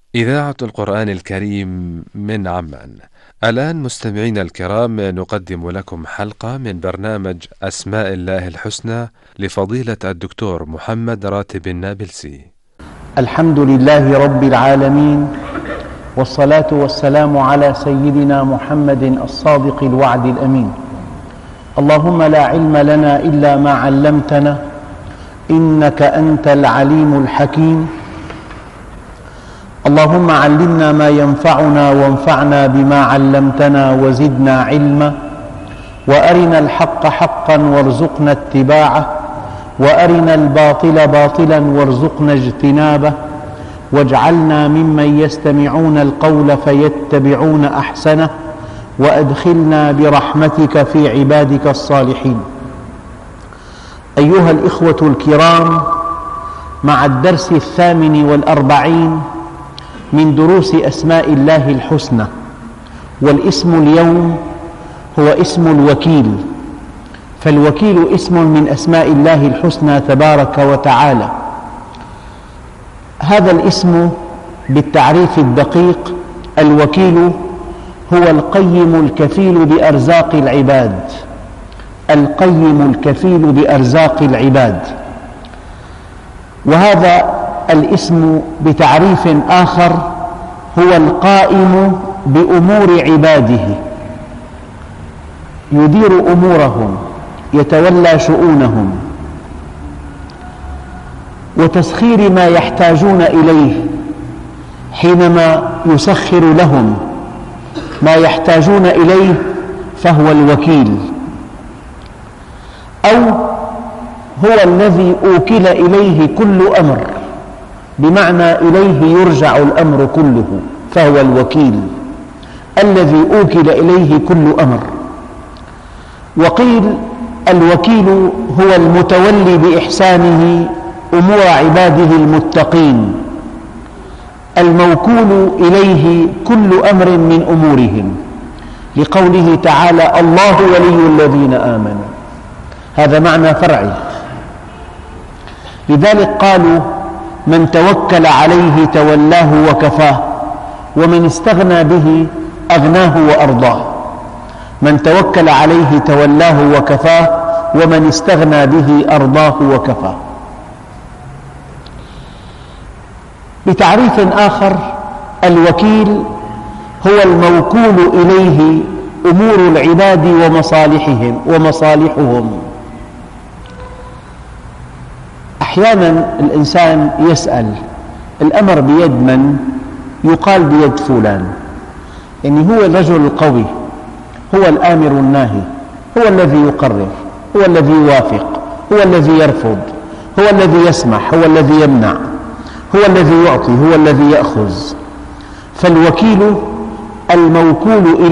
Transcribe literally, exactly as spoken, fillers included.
إذاعة القرآن الكريم من عمان. الآن مستمعينا الكرام نقدم لكم حلقة من برنامج أسماء الله الحسنى لفضيلة الدكتور محمد راتب النابلسي. الحمد لله رب العالمين، والصلاة والسلام على سيدنا محمد الصادق الوعد الأمين. اللهم لا علم لنا إلا ما علمتنا إنك أنت العليم الحكيم. اللهم علمنا ما ينفعنا وانفعنا بما علمتنا وزدنا علما، وأرنا الحق حقا وارزقنا اتباعه، وأرنا الباطل باطلا وارزقنا اجتنابه، واجعلنا ممن يستمعون القول فيتبعون أحسنه، وأدخلنا برحمتك في عبادك الصالحين. أيها الإخوة الكرام، مع الدرس الثامن والأربعين من دروس أسماء الله الحسنى، والاسم اليوم هو اسم الوكيل. فالوكيل اسم من أسماء الله الحسنى تبارك وتعالى. هذا الاسم بالتعريف الدقيق: الوكيل هو القيم الكفيل بأرزاق العباد. القيم الكفيل بأرزاق العباد. وهذا الاسم بتعريف آخر هو القائم بأمور عباده، يدير أمورهم، يتولى شؤونهم، وتسخير ما يحتاجون إليه حينما يسخر لهم ما يحتاجون إليه فهو الوكيل. أو هو الذي أوكل إليه كل أمر، بمعنى إليه يرجع الأمر كله، فهو الوكيل الذي أوكل إليه كل أمر. وقيل الوكيل هو المتولي بإحسانه أمور عباده المتقين، الموكول إليه كل أمر من أمورهم، لقوله تعالى: الله ولي الذين آمنوا. هذا معنى فرعي. لذلك قالوا: من توكل عليه تولاه وكفاه، ومن استغنى به أغناه وأرضاه. من توكل عليه تولاه وكفاه، ومن استغنى به أرضاه وكفاه. بتعريف آخر: الوكيل هو الموكول إليه أمور العباد ومصالحهم ومصالحهم. أحيانا الإنسان يسأل: الأمر بيد من؟ يقال بيد فلان. يعني هو الرجل القوي، هو الآمر الناهي، هو الذي يقرر، هو الذي يوافق، هو الذي يرفض، هو الذي يسمح، هو الذي يمنع، هو الذي يعطي، هو الذي يأخذ. فالوكيل الموكول إليه